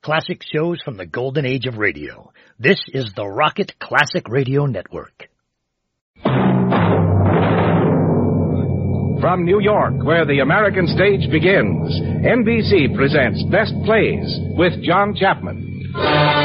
classic shows from the golden age of radio. This is the Rocket Classic Radio Network. From New York, where the American stage begins, NBC presents Best Plays with John Chapman.